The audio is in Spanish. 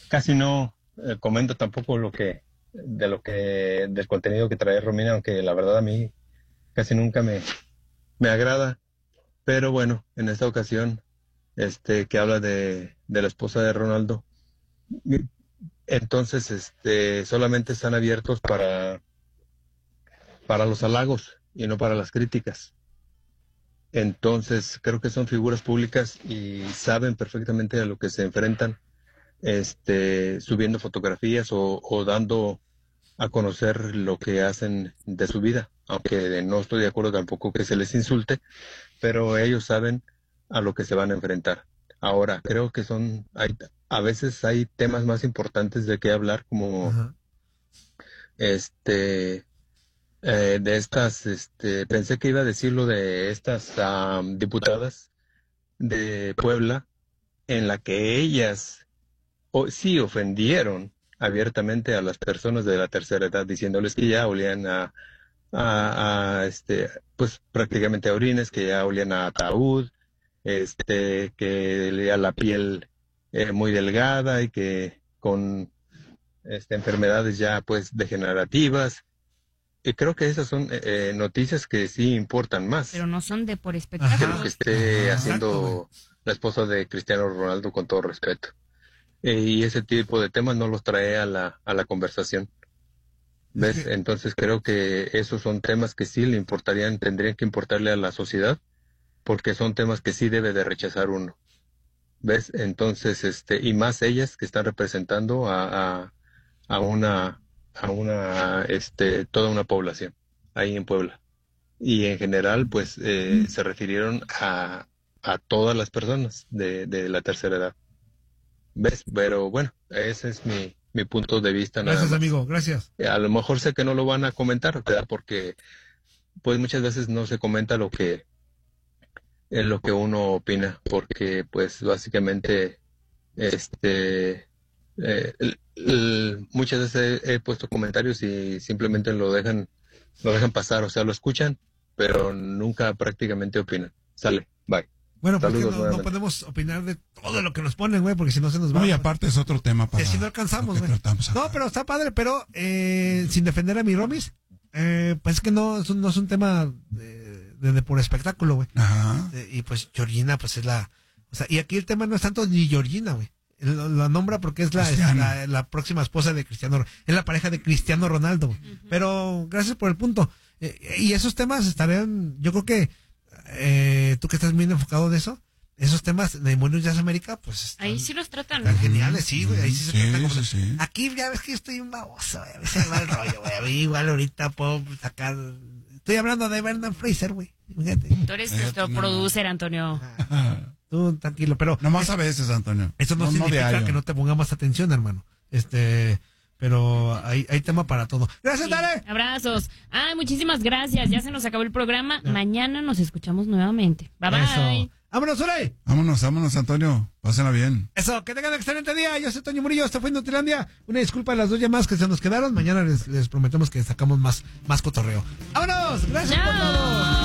casi no comento tampoco del contenido que trae Romina, aunque la verdad a mí casi nunca me agrada. Pero bueno, en esta ocasión, que habla de la esposa de Ronaldo, entonces, solamente están abiertos para los halagos y no para las críticas. Entonces, creo que son figuras públicas y saben perfectamente a lo que se enfrentan, subiendo fotografías o dando a conocer lo que hacen de su vida, aunque no estoy de acuerdo tampoco que se les insulte, pero ellos saben a lo que se van a enfrentar. Ahora, creo que a veces hay temas más importantes de qué hablar, como Ajá. de estas, pensé que iba a decirlo de estas diputadas de Puebla, en la que ellas sí ofendieron abiertamente a las personas de la tercera edad, diciéndoles que ya olían pues prácticamente a orines, que ya olían a ataúd, que leía la piel muy delgada y que con enfermedades ya pues degenerativas. Y creo que esas son noticias que sí importan más Pero no son de por que espectáculo. lo que esté haciendo Exacto, la esposa de Cristiano Ronaldo, con todo respeto. Y ese tipo de temas no los trae a la conversación. ¿Ves? Entonces creo que esos son temas que sí tendrían que importarle a la sociedad, porque son temas que sí debe de rechazar uno. ¿Ves? Entonces, y más ellas que están representando a toda una población ahí en Puebla. Y en general, pues, se refirieron a todas las personas de la tercera edad. ¿Ves? Pero bueno, ese es mi punto de vista nada Gracias, más. amigo, gracias. A lo mejor sé que no lo van a comentar, ¿verdad? Porque pues muchas veces no se comenta lo que uno opina, porque pues básicamente muchas veces he puesto comentarios y simplemente lo dejan pasar, o sea, lo escuchan, pero nunca prácticamente opinan. Sale, bye. Bueno, pues Saludos no nuevamente. podemos opinar de todo lo que nos ponen, güey, porque si no se nos va. No, y aparte es otro tema para si no alcanzamos, lo que güey. tratamos acá. No, pero está padre, pero sin defender a mi Romis, pues es que no es un tema de por espectáculo, güey. Ajá. Y pues Georgina, pues es o sea, y aquí el tema no es tanto ni Georgina, güey. La nombra porque es la próxima esposa de Cristiano, es la pareja de Cristiano Ronaldo. Pero gracias por el punto. Y esos temas estarían, yo creo que tú que estás bien enfocado de eso, esos temas de Buenos Días América, pues Ahí sí los tratan. están geniales, sí, güey. Ahí sí se trata como sí. Aquí ya ves que yo estoy un baboso, güey. A veces me va el rollo, güey. A mí igual ahorita puedo sacar. Estoy hablando de Brendan Fraser, güey. Fíjate. Tú eres nuestro producer, Antonio. Tú tranquilo, pero Nomás a veces, Antonio. eso no significa diario. que no te pongamos atención, hermano. Pero hay tema para todo. Gracias, Sí. Dale. Abrazos. Muchísimas gracias. Ya se nos acabó el programa. Mañana nos escuchamos nuevamente. Bye bye. Eso. ¡Vámonos, Ore! Vámonos, Antonio. Pásenla bien. Eso, que tengan un excelente día. Yo soy Toño Murillo, esto fue Nutilandia. Una disculpa a las 2 llamadas que se nos quedaron. Mañana les prometemos que sacamos más cotorreo. ¡Vámonos! ¡Gracias por todo!